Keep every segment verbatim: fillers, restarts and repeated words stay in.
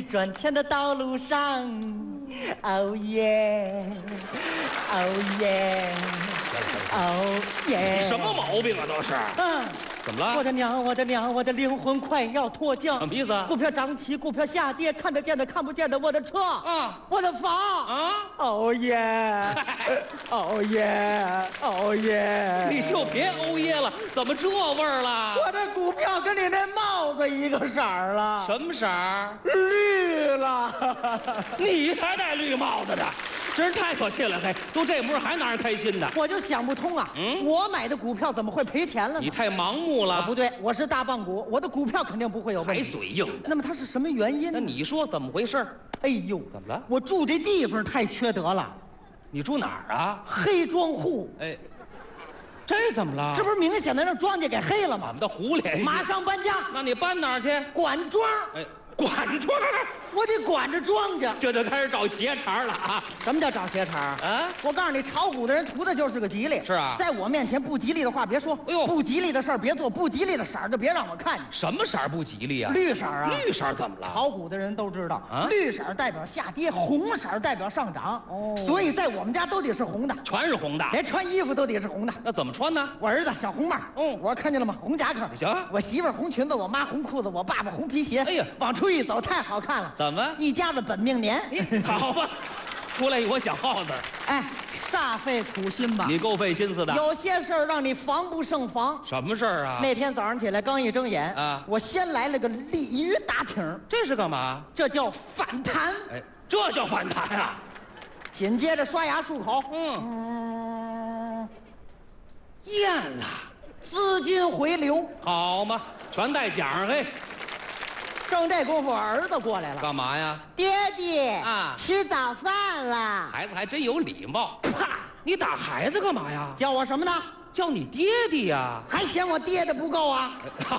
赚钱的道路上，哦耶，哦耶，哦耶！ 你什么毛病啊？都是。 嗯。 怎么了？ 我的娘，我的娘，我的灵魂快要脱缰。 什么意思啊？ 股票涨起，股票下跌，看得见的看不见的，我的车啊， 我的房啊， 哦耶，哦耶，哦耶！ 你就别哦耶了，怎么这味儿了？ 我这股票跟你那帽子一个色儿了。 什么色儿？ 绿了。 你才戴绿帽子的，真是太可气了！嘿，都这模样还拿人开心呢？ 我就想不通啊，嗯，我买的股票怎么会赔钱了呢？ 你太盲目了。 啊、不对，我是大棒股，我的股票肯定不会有问题。 还嘴硬的。 那么它是什么原因呢？ 那你说怎么回事？ 哎呦， 怎么了？ 我住这地方太缺德了。 你住哪儿啊？ 黑庄户。 哎，这怎么了？ 这不是明显的让庄稼给黑了吗？ 我们的胡联系。 马上搬家。 那你搬哪儿去？ 管庄。 哎，管庄。 我得管着庄稼。 这就开始找鞋茬了啊！ 什么叫找鞋茬啊？我告诉你，炒股的人图的就是个吉利。 是啊， 在我面前不吉利的话别说。哎呦，不吉利的事儿别做，不吉利的色儿就别让我看见。 什么色儿不吉利啊？ 绿色啊！ 绿色怎么了？ 炒股的人都知道啊， 绿色代表下跌，红色代表上涨。哦，所以在我们家都得是红的， 全是红的， 连穿衣服都得是红的。 那怎么穿呢？ 我儿子小红帽， 嗯， 我看见了吗？红夹克。 行。 我媳妇儿红裙子，我妈红裤子，我爸爸红皮鞋。 哎呀， 往出一走太好看了。 怎么？ 一家子本命年。 好吧，出来一窝小耗子。 哎，煞费苦心吧？ 你够费心思的。 有些事儿让你防不胜防。 什么事儿啊？ 那天早上起来刚一睁眼啊， 我先来了个鲤鱼打挺。 这是干嘛？ 这叫反弹。 哎，这叫反弹啊！ 紧接着刷牙漱口。 嗯嗯， 验了， 资金回流。 好嘛，全带奖嘿。 正这功夫，儿子过来了。 干嘛呀？ 爹爹啊， 吃早饭了。 孩子还真有礼貌。啪！你打孩子干嘛呀？ 叫我什么呢？ 叫你爹爹呀。 还嫌我爹的不够啊？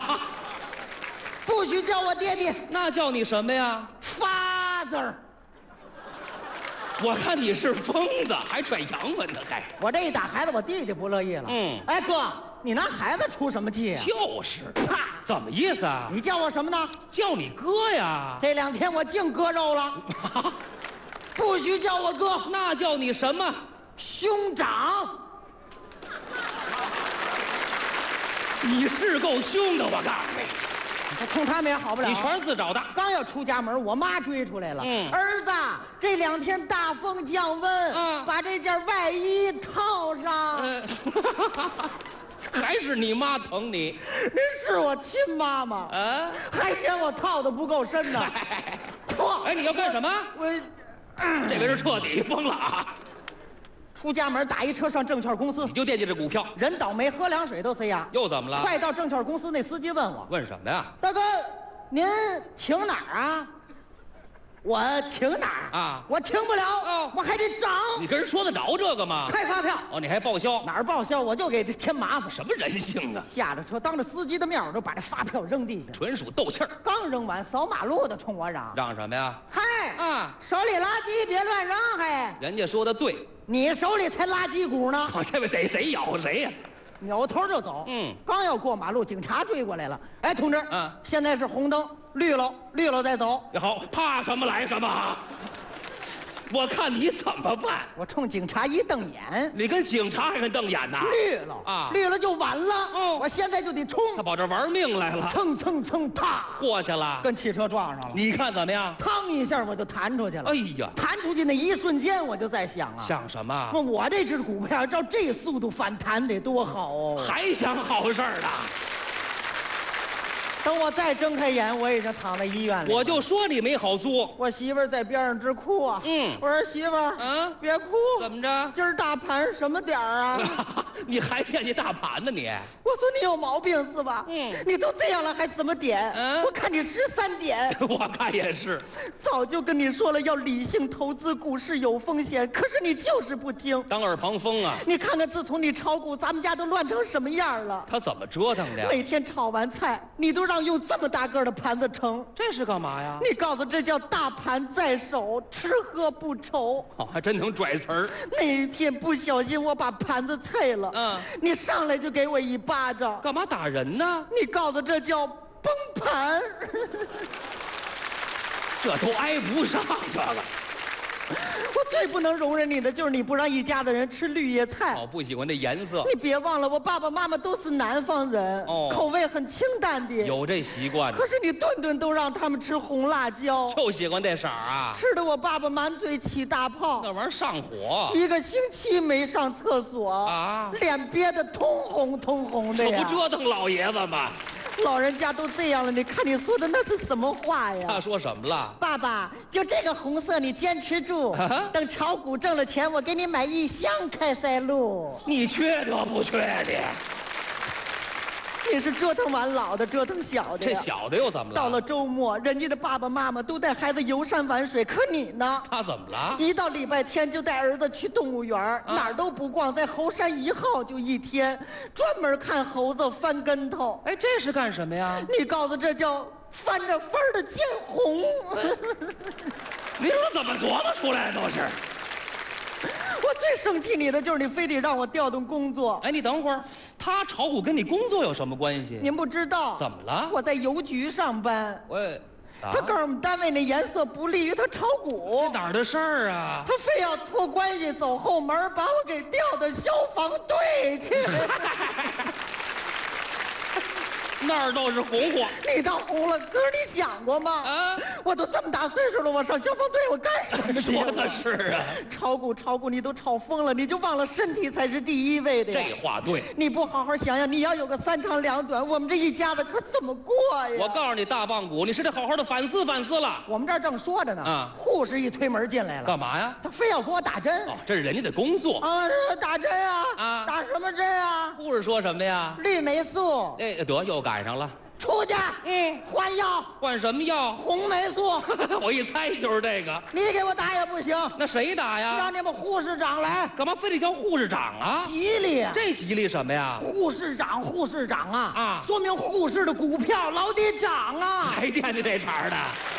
不许叫我爹爹。 那叫你什么呀 ？Father。 我看你是疯子，还拽洋文呢，还。 我这一打孩子，我弟弟不乐意了。嗯。哎哥，你拿孩子出什么气啊？ 就是。啪！怎么意思啊？ 你叫我什么呢？ 叫你哥呀。 这两天我净割肉了。不许叫我哥。 那叫你什么？ 兄长。 你是够凶的，我告诉你。 冲他们也好不了。 你全是自找的。 刚要出家门，我妈追出来了。 嗯， 儿子，这两天大风降温，嗯，把这件外衣套上。嗯还是你妈疼你？ 那是我亲妈妈啊，还嫌我套的不够深呢。 哎，你要干什么？ 我， 嗯、这个人彻底疯了啊！ 出家门打一车上证券公司， 你就惦记这股票， 人倒霉喝凉水都塞牙。 又怎么了？ 快到证券公司，那司机问我， 问什么呀？ 大哥，您停哪儿啊？我停哪儿啊？我停不了，哦，我还得涨。 你跟人说得着这个吗？ 开发票哦，你还报销？ 哪儿报销？我就给他添麻烦。 什么人性啊！ 下了车，当着司机的面，我就把这发票扔地下， 纯属斗气儿。 刚扔完，扫马路的冲我嚷：“ 嚷什么呀？ 嗨啊，手里垃圾别乱扔！嗨， 人家说的对， 你手里才垃圾股呢！ 哦，这位逮谁咬谁呀！” 扭头就走。嗯，刚要过马路，警察追过来了。哎，同志，嗯，现在是红灯，绿了，绿了再走。 好，怕什么来什么。我看你怎么办？ 我冲警察一瞪眼。 你跟警察还跟瞪眼呢？ 绿了啊，绿了就完了。嗯，我现在就得冲。 他跑这玩命来了。 蹭蹭蹭，啪过去了， 跟汽车撞上了。 你看怎么样？ 嘡一下我就弹出去了。 哎呀， 弹出去那一瞬间我就在想啊， 想什么？ 那我这只股票照这速度反弹得多好哦！ 还想好事儿呢？ 等我再睁开眼，我已经躺在医院里。 我就说你没好做。 我媳妇儿在边上直哭啊。嗯，我说媳妇儿，嗯，别哭。 怎么着？ 今儿大盘什么点儿啊？ 你还惦记大盘呢你？ 我说你有毛病是吧？嗯，你都这样了还怎么点？嗯，我看你十三点。 我看也是。 早就跟你说了要理性投资，股市有风险，可是你就是不听。 当耳旁风啊！ 你看看，自从你炒股，咱们家都乱成什么样了？ 他怎么折腾的呀？ 每天炒完菜，你都让用这么大个的盘子盛， 这是干嘛呀？ 你告诉这叫大盘在手，吃喝不愁。 哦，还真能拽词儿。 那一天不小心我把盘子碎了，嗯，你上来就给我一巴掌， 干嘛打人呢？ 你告诉这叫崩盘。 这都挨不上这个。 我最不能容忍你的就是你不让一家的人吃绿叶菜。 哦，不喜欢那颜色。 你别忘了，我爸爸妈妈都是南方人， 哦， 口味很清淡的， 有这习惯。 可是你顿顿都让他们吃红辣椒， 就喜欢这色儿啊， 吃得我爸爸满嘴起大泡， 那玩意儿上火， 一个星期没上厕所啊， 脸憋得通红通红的呀。 这不折腾老爷子吗？ 老人家都这样了，你看你说的那是什么话呀？ 他说什么了？ 爸爸，就这个红色你坚持住，啊、等炒股挣了钱，我给你买一箱开塞露。 你缺德不缺的？ 你是折腾完老的，折腾小的。 这小的又怎么了？ 到了周末，人家的爸爸妈妈都带孩子游山玩水，可你呢？ 他怎么了？ 一到礼拜天就带儿子去动物园，啊、哪儿都不逛，在猴山一号就一天，专门看猴子翻跟头。 哎，这是干什么呀？ 你告诉这叫翻着分儿的见红。 你说怎么琢磨出来的都是？ 我最生气你的就是你非得让我调动工作。 哎，你等会儿，他炒股跟你工作有什么关系？ 您不知道？ 怎么了？ 我在邮局上班。 我， 啊、他告诉我们单位那颜色不利于他炒股。 这哪儿的事儿啊？ 他非要托关系走后门，把我给调到消防队去。 那儿倒是红火， 你倒红了，可是你想过吗？啊，我都这么大岁数了，我上消防队我干什么去？ 说的是啊， 炒股炒股你都炒疯了，你就忘了身体才是第一位的呀。 这话对， 你不好好想想，你要有个三长两短，我们这一家子可怎么过呀？ 我告诉你，大棒骨，你是得好好的反思反思了。 我们这儿正说着呢，啊，护士一推门进来了， 干嘛呀？ 他非要给我打针。 哦，这是人家的工作啊，打针啊，啊，打什么针啊？ 护士说什么呀？ 绿霉素。 哎，得又赶上了。 出去，嗯，换药， 换什么药？ 红霉素。 我一猜就是这个。 你给我打也不行。 那谁打呀？ 让你们护士长来。 干嘛非得叫护士长啊？ 吉利。 这吉利什么呀？ 护士长，护士长啊！啊，说明护士的股票老得涨啊！ 还惦记这茬呢。